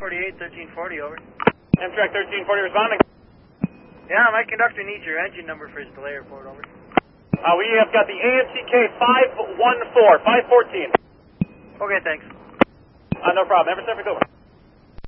48, 1340, over. Amtrak 1340 responding. Yeah, my conductor needs your engine number for his delay report, over. We have got the AMTK 514, 514. Okay, thanks. No problem. Ever since, over.